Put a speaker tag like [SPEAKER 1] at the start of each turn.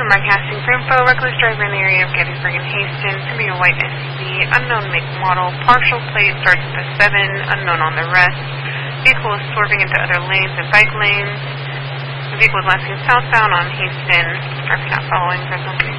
[SPEAKER 1] broadcasting for info. Reckless driver in the area of Gettysburg and Hastings. Could be a white SUV. Unknown make model. Partial plate starts with a 7. Unknown on the rest. Vehicle is swerving into other lanes and bike lanes. The vehicle is lasting southbound on Hastings. Driver not following presently.